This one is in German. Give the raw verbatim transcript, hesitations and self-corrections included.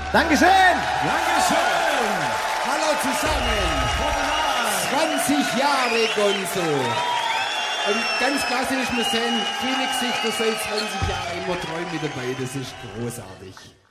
Dankeschön. Dankeschön. Hallo zusammen. zwanzig Jahre Gonzo. Und ganz klasse ist, wir sehen viele Gesichter seit zwanzig Jahren immer treu mit dabei. Das ist großartig.